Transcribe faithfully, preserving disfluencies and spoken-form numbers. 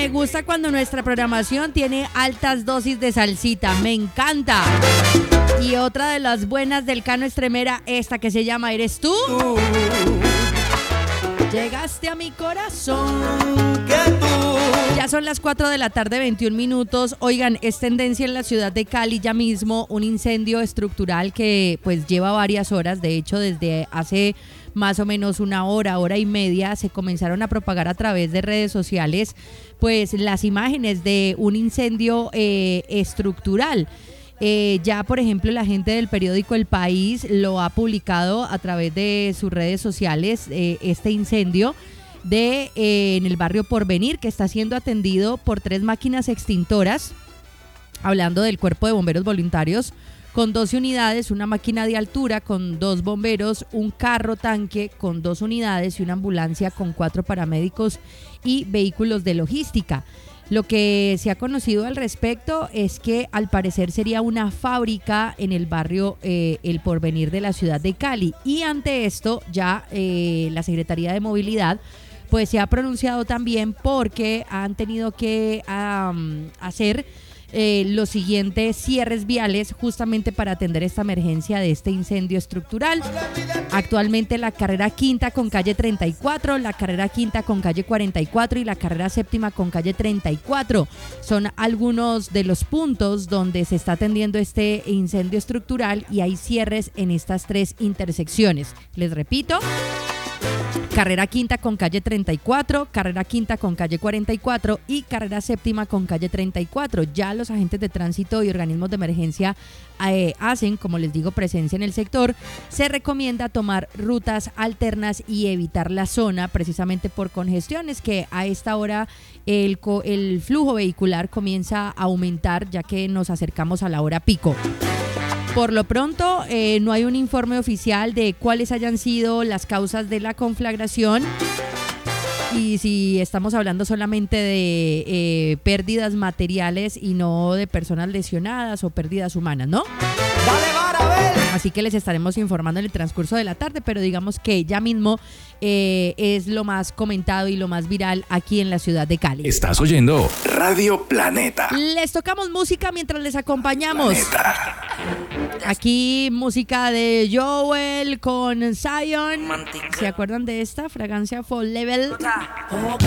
Me gusta cuando nuestra programación tiene altas dosis de salsita, me encanta. Y otra de las buenas del Cano Estremera, esta que se llama ¿Eres tú? Tú. Llegaste a mi corazón. Que tú. Ya son las cuatro de la tarde, veintiún minutos. Oigan, es tendencia en la ciudad de Cali ya mismo un incendio estructural que pues lleva varias horas. De hecho, desde hace más o menos una hora, hora y media, se comenzaron a propagar a través de redes sociales pues las imágenes de un incendio eh, estructural. Eh, ya, por ejemplo, la gente del periódico El País lo ha publicado a través de sus redes sociales, eh, este incendio de eh, en el barrio Porvenir, que está siendo atendido por tres máquinas extintoras, hablando del Cuerpo de Bomberos Voluntarios, con doce unidades, una máquina de altura con dos bomberos, un carro tanque con dos unidades y una ambulancia con cuatro paramédicos y vehículos de logística. Lo que se ha conocido al respecto es que al parecer sería una fábrica en el barrio eh, El Porvenir de la ciudad de Cali, y ante esto ya eh, la Secretaría de Movilidad pues se ha pronunciado también porque han tenido que um, hacer eh, los siguientes cierres viales justamente para atender esta emergencia de este incendio estructural. Actualmente la carrera quinta con calle treinta y cuatro, la carrera quinta con calle cuarenta y cuatro y la carrera séptima con calle treinta y cuatro son algunos de los puntos donde se está atendiendo este incendio estructural, y hay cierres en estas tres intersecciones. Les repito: carrera quinta con calle treinta y cuatro, carrera quinta con calle cuarenta y cuatro y carrera séptima con calle treinta y cuatro. Ya los agentes de tránsito y organismos de emergencia eh, hacen, como les digo, presencia en el sector. Se recomienda tomar rutas alternas y evitar la zona precisamente por congestiones, que a esta hora el, el flujo vehicular comienza a aumentar ya que nos acercamos a la hora pico. Por lo pronto, eh, no hay un informe oficial de cuáles hayan sido las causas de la conflagración y si estamos hablando solamente de eh, pérdidas materiales y no de personas lesionadas o pérdidas humanas, ¿no? Dale, vara, ver. Así que les estaremos informando en el transcurso de la tarde, pero digamos que ya mismo eh, es lo más comentado y lo más viral aquí en la ciudad de Cali. Estás oyendo Radio Planeta. Les tocamos música mientras les acompañamos. Planeta. Aquí música de Joel con Zion. ¿Se acuerdan de esta fragancia Fall Level? Ok,